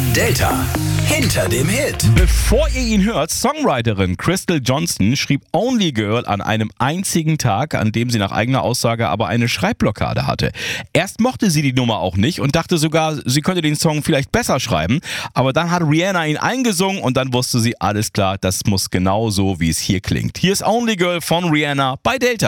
Delta hinter dem Hit. Bevor ihr ihn hört, Songwriterin Crystal Johnston schrieb Only Girl an einem einzigen Tag, an dem sie nach eigener Aussage aber eine Schreibblockade hatte. Erst mochte sie die Nummer auch nicht und dachte sogar, sie könnte den Song vielleicht besser schreiben. Aber dann hat Rihanna ihn eingesungen und dann wusste sie, alles klar, das muss genau so, wie es hier klingt. Hier ist Only Girl von Rihanna bei Delta.